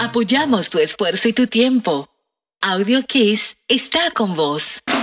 Apoyamos tu esfuerzo y tu tiempo. Audio Kiss está con vos.